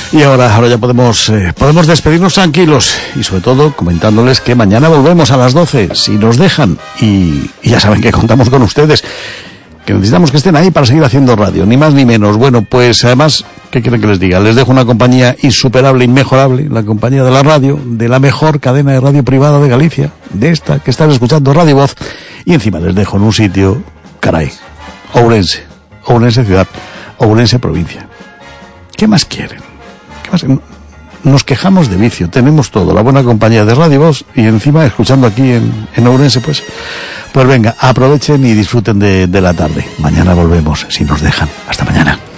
Y ahora ya podemos despedirnos tranquilos y sobre todo comentándoles que mañana volvemos a las 12, si nos dejan, y ya saben que contamos con ustedes, que necesitamos que estén ahí para seguir haciendo radio, ni más ni menos. Bueno, pues además, ¿qué quieren que les diga? Les dejo una compañía insuperable, inmejorable, la compañía de la radio, de la mejor cadena de radio privada de Galicia, de esta que están escuchando, Radio Voz, y encima les dejo en un sitio, caray, Ourense ciudad, Ourense provincia. ¿Qué más quieren? Nos quejamos de vicio, tenemos todo, la buena compañía de Radio Voz y encima escuchando aquí en Ourense, pues venga, aprovechen y disfruten de la tarde. Mañana volvemos, si nos dejan. Hasta mañana.